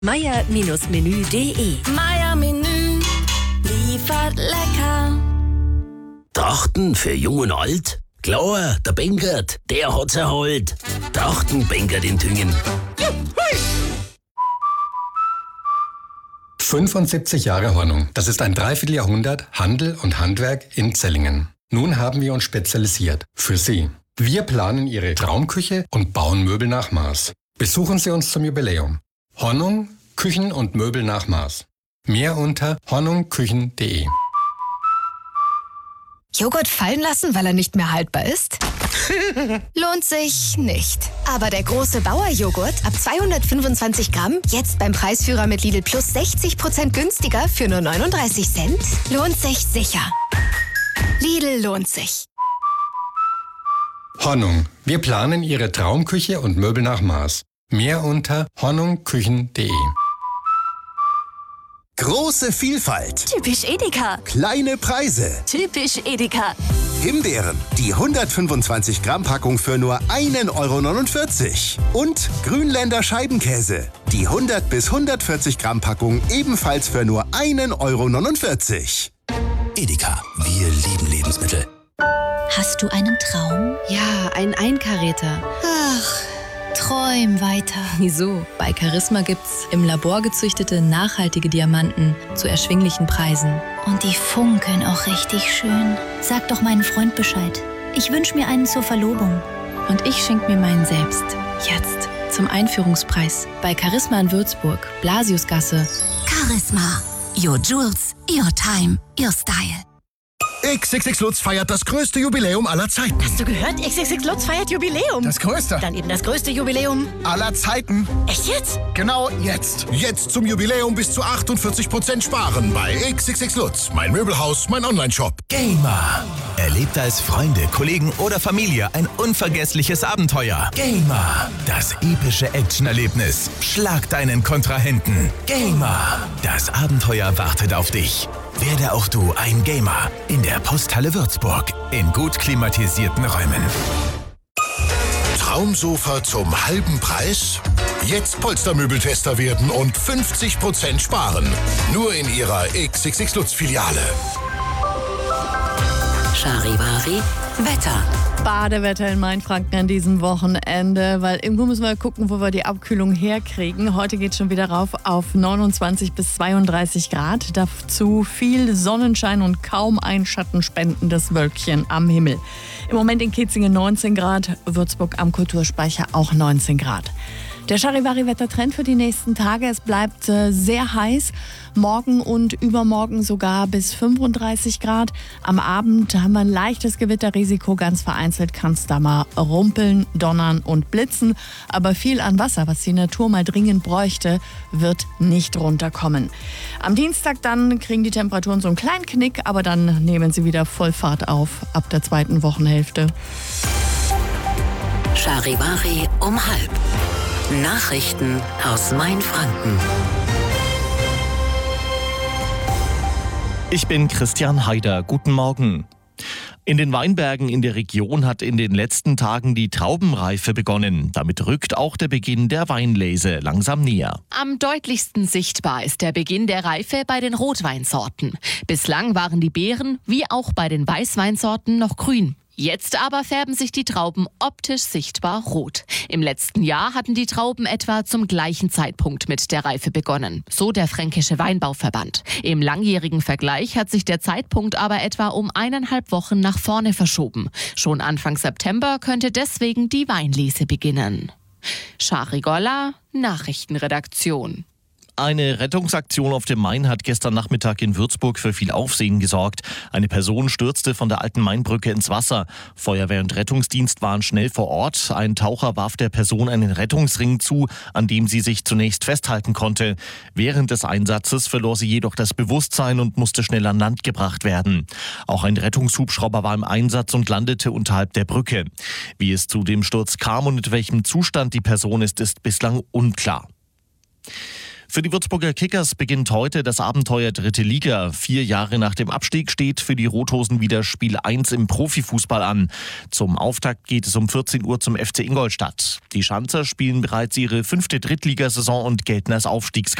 Meier-Menü.de. Meier Menü liefert lecker. Trachten für Jung und Alt? Klar, der Benkert, der hat's erholt. Trachten Benkert in Tüngen. 75 Jahre Hornung. Das ist ein Dreivierteljahrhundert Handel und Handwerk in Zellingen. Nun haben wir uns spezialisiert. Für Sie. Wir planen Ihre Traumküche und bauen Möbel nach Maß. Besuchen Sie uns zum Jubiläum. Hornung, Küchen und Möbel nach Maß. Mehr unter hornungküchen.de. Joghurt fallen lassen, weil er nicht mehr haltbar ist? Lohnt sich nicht. Aber der große Bauer-Joghurt ab 225 Gramm, jetzt beim Preisführer mit Lidl Plus 60% günstiger für nur 39 Cent, lohnt sich sicher. Lidl lohnt sich. Hornung. Wir planen Ihre Traumküche und Möbel nach Maß. Mehr unter hornungküchen.de. Große Vielfalt. Typisch Edeka. Kleine Preise. Typisch Edeka. Himbeeren, die 125 Gramm Packung für nur 1,49 €. Und Grünländer Scheibenkäse, die 100 bis 140 Gramm Packung ebenfalls für nur 1,49 €. Edeka, wir lieben Lebensmittel. Hast du einen Traum? Ja, ein Einkaräter. Ach, träum weiter. Wieso? Bei Charisma gibt's im Labor gezüchtete, nachhaltige Diamanten zu erschwinglichen Preisen. Und die funkeln auch richtig schön. Sag doch meinem Freund Bescheid. Ich wünsche mir einen zur Verlobung. Und ich schenk mir meinen selbst. Jetzt. Zum Einführungspreis. Bei Charisma in Würzburg. Blasiusgasse. Charisma. Your Jewels, your time, your style. XXX Lutz feiert das größte Jubiläum aller Zeiten. Hast du gehört? XXX Lutz feiert Jubiläum. Das größte? Dann eben das größte Jubiläum aller Zeiten. Echt jetzt? Genau jetzt. Jetzt zum Jubiläum bis zu 48% sparen bei XXX Lutz. Mein Möbelhaus, mein Onlineshop. Gamer. Erlebt als Freunde, Kollegen oder Familie ein unvergessliches Abenteuer. Gamer. Das epische Actionerlebnis. Schlag deinen Kontrahenten. Gamer. Das Abenteuer wartet auf dich. Werde auch du ein Gamer in der Posthalle Würzburg in gut klimatisierten Räumen. Traumsofa zum halben Preis? Jetzt Polstermöbeltester werden und 50% sparen. Nur in Ihrer XXX Lutz Filiale. Charivari Wetter. Badewetter in Mainfranken an diesem Wochenende, weil irgendwo müssen wir gucken, wo wir die Abkühlung herkriegen. Heute geht es schon wieder rauf auf 29 bis 32 Grad. Dazu viel Sonnenschein und kaum ein schattenspendendes Wölkchen am Himmel. Im Moment in Kitzingen 19 Grad, Würzburg am Kulturspeicher auch 19 Grad. Der Charivari-Wettertrend für die nächsten Tage, es bleibt sehr heiß, morgen und übermorgen sogar bis 35 Grad. Am Abend haben wir ein leichtes Gewitterrisiko, ganz vereinzelt kann es da mal rumpeln, donnern und blitzen. Aber viel an Wasser, was die Natur mal dringend bräuchte, wird nicht runterkommen. Am Dienstag dann kriegen die Temperaturen so einen kleinen Knick, aber dann nehmen sie wieder voll Fahrt auf ab der zweiten Wochenhälfte. Charivari um 12:30. Nachrichten aus Mainfranken. Ich bin Christian Haider. Guten Morgen. In den Weinbergen in der Region hat in den letzten Tagen die Traubenreife begonnen. Damit rückt auch der Beginn der Weinlese langsam näher. Am deutlichsten sichtbar ist der Beginn der Reife bei den Rotweinsorten. Bislang waren die Beeren, wie auch bei den Weißweinsorten, noch grün. Jetzt aber färben sich die Trauben optisch sichtbar rot. Im letzten Jahr hatten die Trauben etwa zum gleichen Zeitpunkt mit der Reife begonnen, so der Fränkische Weinbauverband. Im langjährigen Vergleich hat sich der Zeitpunkt aber etwa um 1,5 Wochen nach vorne verschoben. Schon Anfang September könnte deswegen die Weinlese beginnen. Shari Golla, Nachrichtenredaktion. Eine Rettungsaktion auf dem Main hat gestern Nachmittag in Würzburg für viel Aufsehen gesorgt. Eine Person stürzte von der alten Mainbrücke ins Wasser. Feuerwehr und Rettungsdienst waren schnell vor Ort. Ein Taucher warf der Person einen Rettungsring zu, an dem sie sich zunächst festhalten konnte. Während des Einsatzes verlor sie jedoch das Bewusstsein und musste schnell an Land gebracht werden. Auch ein Rettungshubschrauber war im Einsatz und landete unterhalb der Brücke. Wie es zu dem Sturz kam und in welchem Zustand die Person ist bislang unklar. Für die Würzburger Kickers beginnt heute das Abenteuer 3. Liga. 4 Jahre nach dem Abstieg steht für die Rothosen wieder Spiel 1 im Profifußball an. Zum Auftakt geht es um 14 Uhr zum FC Ingolstadt. Die Schanzer spielen bereits ihre 5. Drittligasaison und gelten als